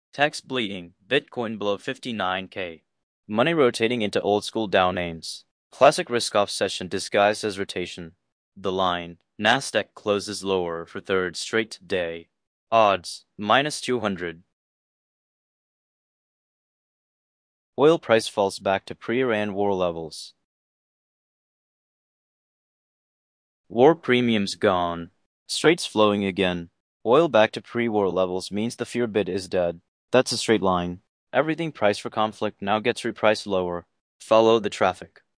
Tax bleeding, Bitcoin below 59K. Money rotating into old school Dow names. Classic risk-off session disguised as rotation. The line, Nasdaq closes lower for third straight day. Odds, minus 200. Oil price falls back to pre-Iran war levels. War premiums gone. Straits flowing again. Oil back to pre-war levels means the fear bid is dead. That's a straight line. Everything priced for conflict now gets repriced lower. Follow the traffic.